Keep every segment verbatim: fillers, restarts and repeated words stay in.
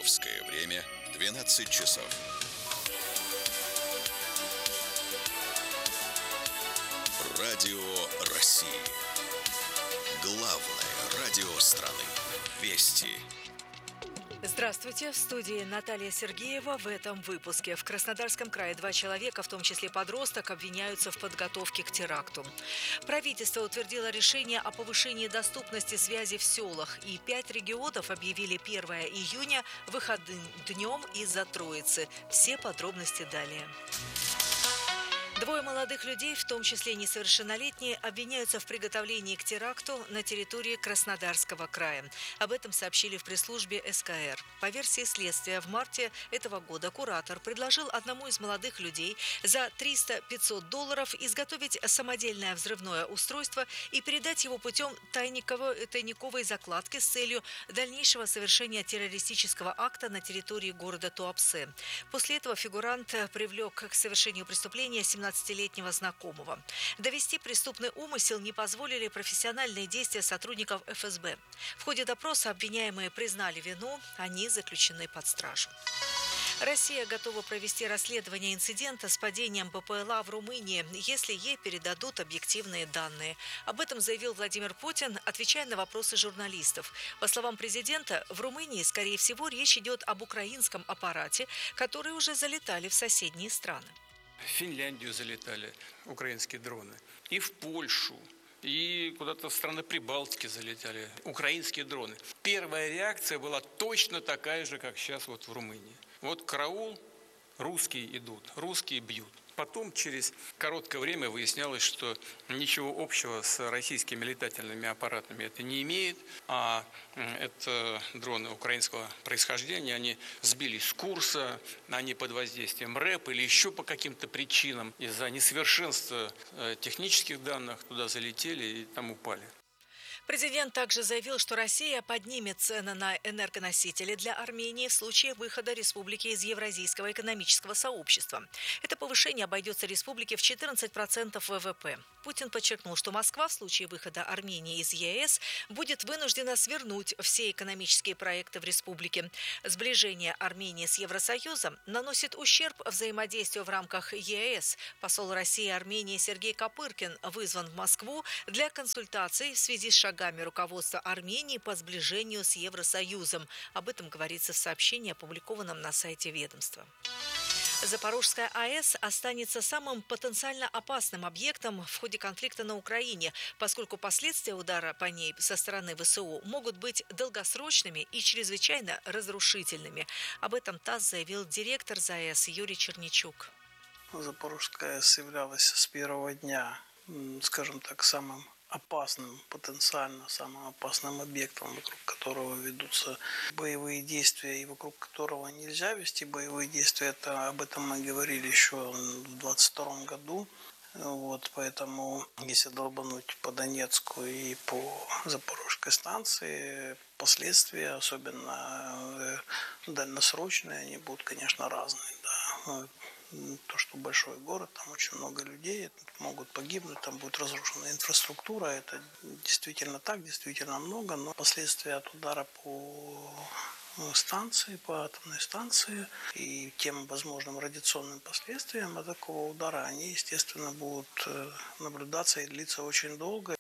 Московское время двенадцать часов. Радио России. Главное радио страны. Вести. Здравствуйте, в студии Наталья Сергеева. В этом выпуске. В Краснодарском крае два человека, в том числе подросток, обвиняются в подготовке к теракту. Правительство утвердило решение о повышении доступности связи в селах, и пять регионов объявили первое июня выходным днем из-за Троицы. Все подробности далее. Двое молодых людей, в том числе несовершеннолетние, обвиняются в приготовлении к теракту на территории Краснодарского края. Об этом сообщили в пресс-службе эс ка эр. По версии следствия, в марте этого года куратор предложил одному из молодых людей за триста-пятьсот долларов изготовить самодельное взрывное устройство и передать его путем тайниковой, тайниковой закладки с целью дальнейшего совершения террористического акта на территории города Туапсе. После этого фигурант привлек к совершению преступления семнадцатилетнего знакомого. Довести преступный умысел не позволили профессиональные действия сотрудников эф эс бэ. В ходе допроса обвиняемые признали вину, они заключены под стражу. Россия готова провести расследование инцидента с падением бэ пэ эл а в Румынии, если ей передадут объективные данные. Об этом заявил Владимир Путин, отвечая на вопросы журналистов. По словам президента, в Румынии, скорее всего, речь идет об украинском аппарате, которые уже залетали в соседние страны. В Финляндию залетали украинские дроны, и в Польшу, и куда-то в страны Прибалтики залетали украинские дроны. Первая реакция была точно такая же, как сейчас вот в Румынии. Вот караул, русские идут, русские бьют. Потом, через короткое время, выяснялось, что ничего общего с российскими летательными аппаратами это не имеет, а это дроны украинского происхождения, они сбились с курса, они под воздействием рэп или еще по каким-то причинам из-за несовершенства технических данных туда залетели и там упали. Президент также заявил, что Россия поднимет цены на энергоносители для Армении в случае выхода республики из Евразийского экономического сообщества. Это повышение обойдется республике в четырнадцать процентов вэ вэ пэ. Путин подчеркнул, что Москва в случае выхода Армении из е эс будет вынуждена свернуть все экономические проекты в республике. Сближение Армении с Евросоюзом наносит ущерб взаимодействию в рамках е эс. Посол России и Армении Сергей Копыркин вызван в Москву для консультаций в связи с шагами руководства Армении по сближению с Евросоюзом. Об этом говорится в сообщении, опубликованном на сайте ведомства. Запорожская а э с останется самым потенциально опасным объектом в ходе конфликта на Украине, поскольку последствия удара по ней со стороны вэ эс у могут быть долгосрочными и чрезвычайно разрушительными. Об этом ТАСС заявил директор зэ а э с Юрий Черничук. Запорожская а э с являлась с первого дня, скажем так, самым опасным, потенциально самым опасным объектом, вокруг которого ведутся боевые действия и вокруг которого нельзя вести боевые действия. Это, об этом мы говорили еще в двадцать втором году. Вот, поэтому, если долбануть по Донецку и по Запорожской станции, последствия, особенно дальносрочные, они будут, конечно, разные. Да. То, что большой город, там очень много людей, могут погибнуть, там будет разрушена инфраструктура, это действительно так, действительно много, но последствия от удара по станции, по атомной станции и тем возможным радиационным последствиям от такого удара, они, естественно, будут наблюдаться и длиться очень долго.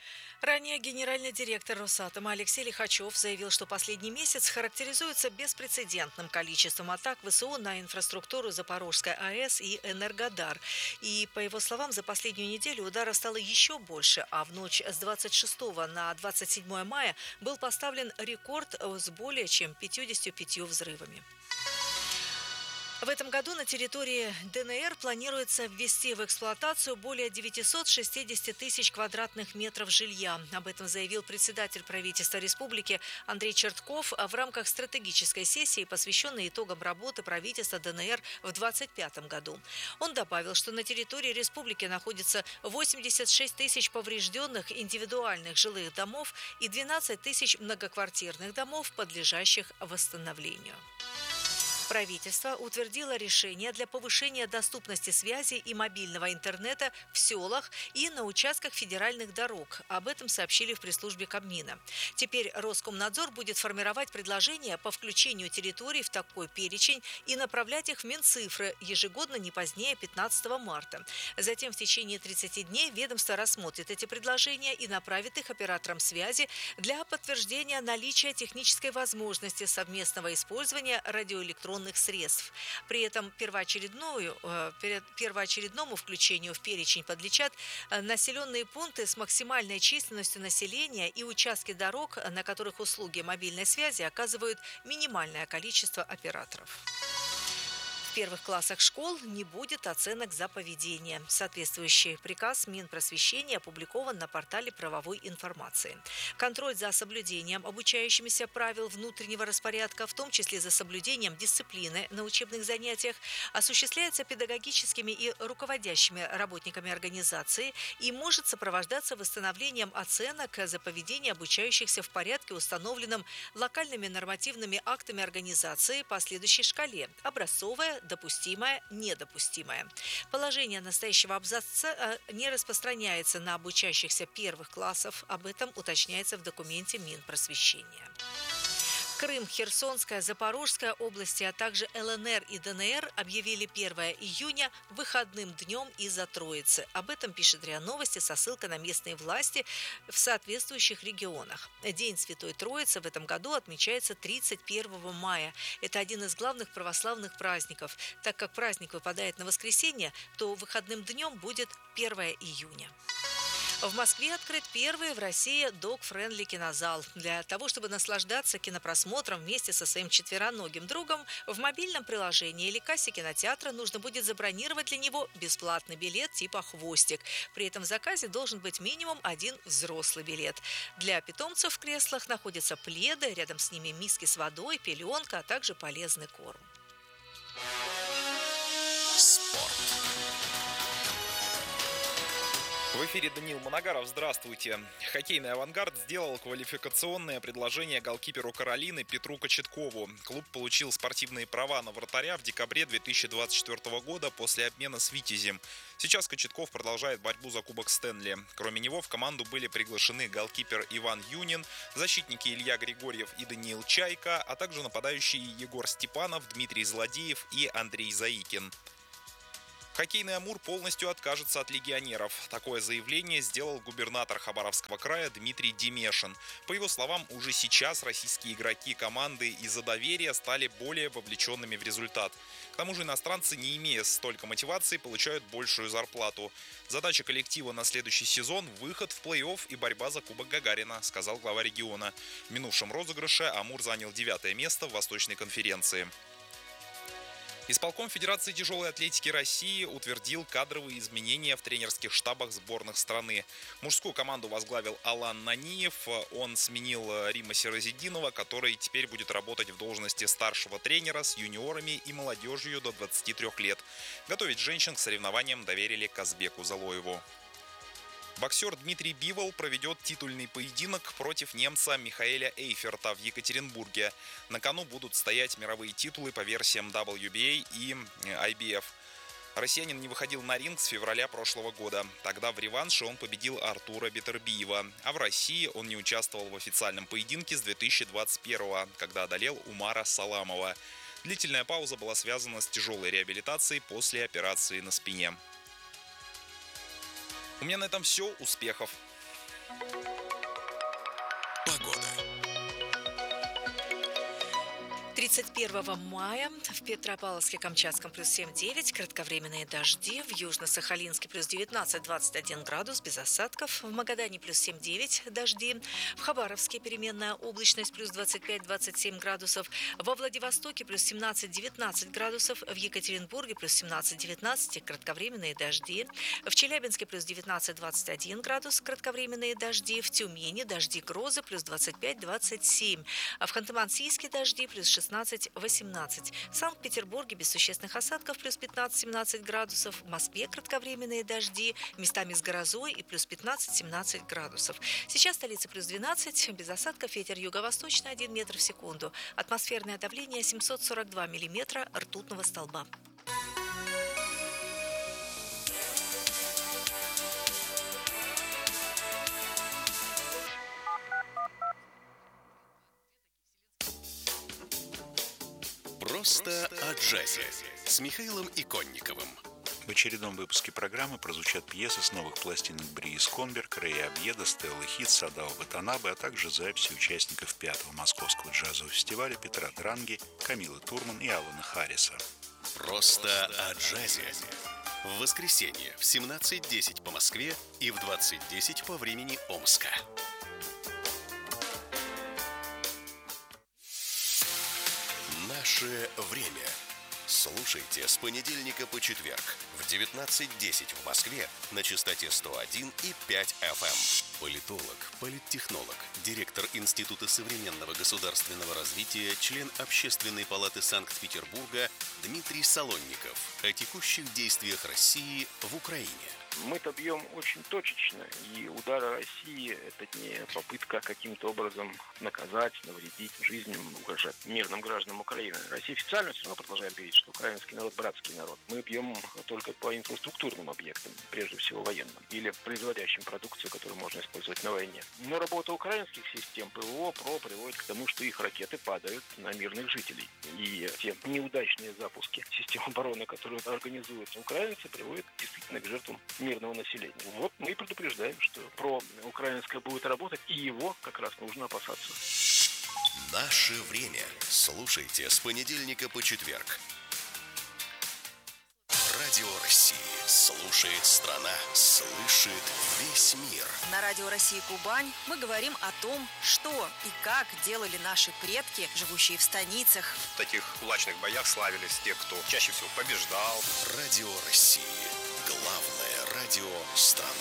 Ранее генеральный директор Росатома Алексей Лихачев заявил, что последний месяц характеризуется беспрецедентным количеством атак вэ эс у на инфраструктуру Запорожской а э с и Энергодар. И, по его словам, за последнюю неделю ударов стало еще больше, а в ночь с двадцать шестого на двадцать седьмое мая был поставлен рекорд с более чем пятьюдесятью пятью взрывами. В этом году на территории дэ эн эр планируется ввести в эксплуатацию более девятьсот шестьдесят тысяч квадратных метров жилья. Об этом заявил председатель правительства республики Андрей Чертков в рамках стратегической сессии, посвященной итогам работы правительства дэ эн эр в двадцать пятом году. Он добавил, что на территории республики находится восемьдесят шесть тысяч поврежденных индивидуальных жилых домов и двенадцать тысяч многоквартирных домов, подлежащих восстановлению. Правительство утвердило решение для повышения доступности связи и мобильного интернета в селах и на участках федеральных дорог. Об этом сообщили в пресс-службе Кабмина. Теперь Роскомнадзор будет формировать предложения по включению территорий в такой перечень и направлять их в Минцифры ежегодно не позднее пятнадцатого марта. Затем в течение тридцати дней ведомство рассмотрит эти предложения и направит их операторам связи для подтверждения наличия технической возможности совместного использования радиоэлектронных средств. При этом первоочередную, первоочередному включению в перечень подлежат населенные пункты с максимальной численностью населения и участки дорог, на которых услуги мобильной связи оказывают минимальное количество операторов. В первых классах школ не будет оценок за поведение. Соответствующий приказ Минпросвещения опубликован на портале правовой информации. Контроль за соблюдением обучающимися правил внутреннего распорядка, в том числе за соблюдением дисциплины на учебных занятиях, осуществляется педагогическими и руководящими работниками организации и может сопровождаться восстановлением оценок за поведение обучающихся в порядке, установленном локальными нормативными актами организации по следующей шкале: образцовая, допустимое, недопустимое. Положение настоящего абзаца не распространяется на обучающихся первых классов. Об этом уточняется в документе Минпросвещения. Крым, Херсонская, Запорожская области, а также эл эн эр и дэ эн эр объявили первое июня выходным днем из-за Троицы. Об этом пишет РИА Новости со ссылкой на местные власти в соответствующих регионах. День Святой Троицы в этом году отмечается тридцать первого мая. Это один из главных православных праздников. Так как праздник выпадает на воскресенье, то выходным днем будет первое июня. В Москве открыт первый в России dog-friendly кинозал. Для того, чтобы наслаждаться кинопросмотром вместе со своим четвероногим другом, в мобильном приложении или кассе кинотеатра нужно будет забронировать для него бесплатный билет типа «Хвостик». При этом в заказе должен быть минимум один взрослый билет. Для питомцев в креслах находятся пледы, рядом с ними миски с водой, пеленка, а также полезный корм. Спорт. В эфире Даниил Моногаров. Здравствуйте. Хоккейный «Авангард» сделал квалификационное предложение голкиперу Каролины Петру Кочеткову. Клуб получил спортивные права на вратаря в декабре две тысячи двадцать четвёртого года после обмена с «Витязем». Сейчас Кочетков продолжает борьбу за Кубок Стэнли. Кроме него в команду были приглашены голкипер Иван Юнин, защитники Илья Григорьев и Даниил Чайка, а также нападающие Егор Степанов, Дмитрий Злодеев и Андрей Заикин. Хоккейный «Амур» полностью откажется от легионеров. Такое заявление сделал губернатор Хабаровского края Дмитрий Демешин. По его словам, уже сейчас российские игроки команды из-за доверия стали более вовлеченными в результат. К тому же иностранцы, не имея столько мотивации, получают большую зарплату. Задача коллектива на следующий сезон – выход в плей-офф и борьба за Кубок Гагарина, сказал глава региона. В минувшем розыгрыше «Амур» занял девятое место в Восточной конференции. Исполком Федерации тяжелой атлетики России утвердил кадровые изменения в тренерских штабах сборных страны. Мужскую команду возглавил Алан Наниев. Он сменил Рима Сиразидинова, который теперь будет работать в должности старшего тренера с юниорами и молодежью до двадцати трёх лет. Готовить женщин к соревнованиям доверили Казбеку Залоеву. Боксер Дмитрий Бивол проведет титульный поединок против немца Михаэля Эйферта в Екатеринбурге. На кону будут стоять мировые титулы по версиям дабл ю би эй и ай би эф. Россиянин не выходил на ринг с февраля прошлого года. Тогда в реванше он победил Артура Бетербиева. А в России он не участвовал в официальном поединке с две тысячи двадцать первого, когда одолел Умара Саламова. Длительная пауза была связана с тяжелой реабилитацией после операции на спине. У меня на этом все. Успехов! Погода. тридцать первого мая в Петропавловске-Камчатском плюс семь-девять, кратковременные дожди, в Южно-Сахалинске плюс девятнадцать-двадцать один градус, без осадков, в Магадане плюс семь-девять, дожди, в Хабаровске переменная облачность плюс двадцать пять-двадцать семь градусов, во Владивостоке плюс семнадцать-девятнадцать градусов, в Екатеринбурге плюс семнадцать-девятнадцать, кратковременные дожди, в Челябинске плюс девятнадцать-двадцать один градус, кратковременные дожди, в Тюмени дожди, грозы плюс двадцать пять-двадцать семь, а в Ханты-Мансийске дожди плюс шестнадцать шестнадцать-восемнадцать. В Санкт-Петербурге без существенных осадков плюс пятнадцать-семнадцать градусов. В Москве кратковременные дожди, местами с грозой и плюс пятнадцать-семнадцать градусов. Сейчас в столице плюс двенадцать, без осадков ветер юго-восточный один метр в секунду. Атмосферное давление семьсот сорок два миллиметра ртутного столба. Просто о джазе с Михаилом Иконниковым. В очередном выпуске программы прозвучат пьесы с новых пластинок Брии Сконберг, Рэя Обьеда, Стеллы Хит, Садао Ватанабе, а также записи участников пятого Московского джазового фестиваля Петра Дранги, Камилы Турман и Алана Харриса. Просто о джазе. В воскресенье в семнадцать десять по Москве и в двадцать десять по времени Омска. Наше время. Слушайте с понедельника по четверг в девятнадцать десять в Москве на частоте сто один и пять эф эм. Политолог, политтехнолог, директор Института современного государственного развития, член Общественной палаты Санкт-Петербурга Дмитрий Солонников о текущих действиях России в Украине. Мы-то бьем очень точечно, и удары России – это не попытка каким-то образом наказать, навредить жизням, угрожать мирным гражданам Украины. Россия официально все равно продолжает говорить, что украинский народ – братский народ. Мы бьем только по инфраструктурным объектам, прежде всего военным, или производящим продукцию, которую можно использовать на войне. Но работа украинских систем ПВО ПРО приводит к тому, что их ракеты падают на мирных жителей. И те неудачные запуски систем обороны, которые организуют украинцы, приводят действительно к жертвам мирного населения. Вот мы и предупреждаем, что проукраинское будет работать, и его как раз нужно опасаться. Наше время. Слушайте с понедельника по четверг. Радио России. Слушает страна, слышит весь мир. На Радио России Кубань мы говорим о том, что и как делали наши предки, живущие в станицах. В таких кулачных боях славились те, кто чаще всего побеждал. Радио России. Главное радио страны.